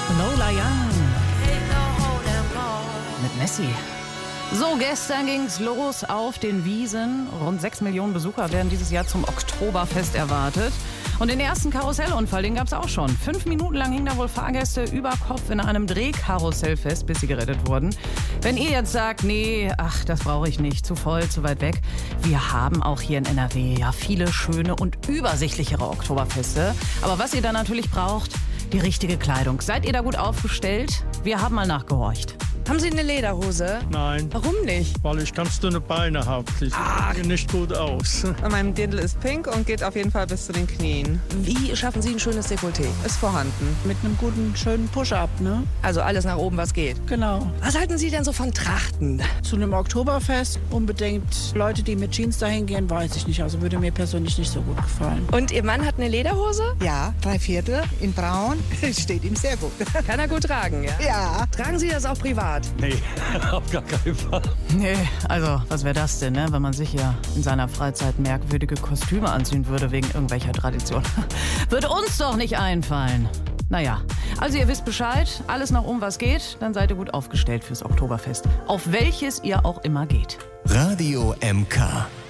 Lola Young mit Messi. So, gestern ging's los auf den Wiesn. Rund 6 Millionen Besucher werden dieses Jahr zum Oktoberfest erwartet. Und den ersten Karussellunfall, den gab's auch schon. 5 Minuten lang hingen da wohl Fahrgäste über Kopf in einem Drehkarussell fest, bis sie gerettet wurden. Wenn ihr jetzt sagt, nee, ach, das brauche ich nicht, zu voll, zu weit weg. Wir haben auch hier in NRW ja viele schöne und übersichtlichere Oktoberfeste. Aber was ihr da natürlich braucht, die richtige Kleidung. Seid ihr da gut aufgestellt? Wir haben mal nachgehorcht. Haben Sie eine Lederhose? Nein, Warum nicht? weil ich ganz dünne Beine habe. Die sehen nicht gut aus. Mein Dirndl ist pink und geht auf jeden Fall bis zu den Knien. Wie schaffen Sie ein schönes Dekolleté? Ist vorhanden. Mit einem guten, schönen Push-Up, ne? Also alles nach oben, was geht. Genau. Was halten Sie denn so von Trachten? Zu einem Oktoberfest unbedingt Leute, die mit Jeans dahin gehen, weiß ich nicht. Also würde mir persönlich nicht so gut gefallen. Und Ihr Mann hat eine Lederhose? Ja, 3/4 in braun. Steht ihm sehr gut. Kann er gut tragen, ja? Ja. Tragen Sie das auch privat? Nee, auf gar keinen Fall. Nee, also, was wäre das denn, ne? Wenn man sich ja in seiner Freizeit merkwürdige Kostüme anziehen würde wegen irgendwelcher Tradition. Würde uns doch nicht einfallen. Naja, also ihr wisst Bescheid, alles nach oben, was geht, dann seid ihr gut aufgestellt fürs Oktoberfest. Auf welches ihr auch immer geht. Radio MK.